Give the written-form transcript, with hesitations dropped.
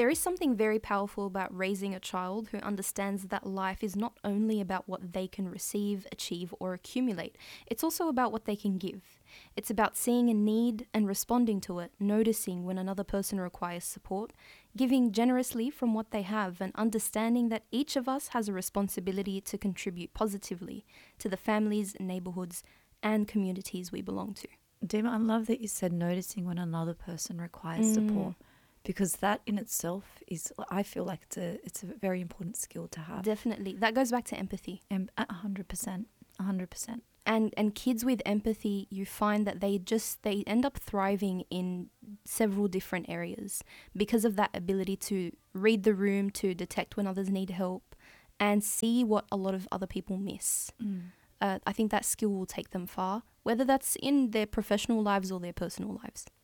There is something very powerful about raising a child who understands that life is not only about what they can receive, achieve, or accumulate, it's also about what they can give. It's about seeing a need and responding to it, noticing when another person requires support, giving generously from what they have, and understanding that each of us has a responsibility to contribute positively to the families, neighbourhoods, and communities we belong to. Dima, I love that you said noticing when another person requires support, because that in itself is, I feel like it's a very important skill to have. Definitely. That goes back to empathy. And 100%, 100%. And kids with empathy, you find that they end up thriving in several different areas because of that ability to read the room, to detect when others need help, and see what a lot of other people miss. I think that skill will take them far, whether that's in their professional lives or their personal lives.